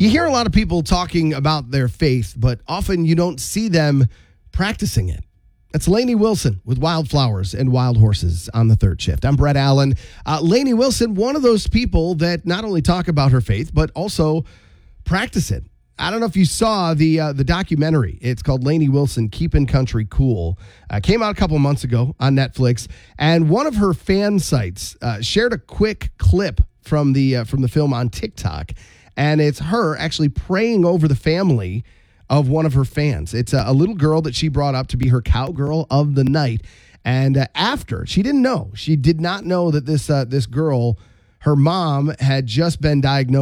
You hear a lot of people talking about their faith, but often you don't see them practicing it. That's Lainey Wilson with Wildflowers and Wild Horses on the Third Shift. I'm Brett Allen. Lainey Wilson, one of those people that not only talk about her faith, but also practice it. I don't know if you saw the documentary. It's called Lainey Wilson, Keeping Country Cool. Came out a couple months ago on Netflix. And one of her fan sites shared a quick clip from the film on TikTok. And it's her actually praying over the family of one of her fans. It's a little girl that she brought up to be her cowgirl of the night. And after, she did not know that this girl, her mom, had just been diagnosed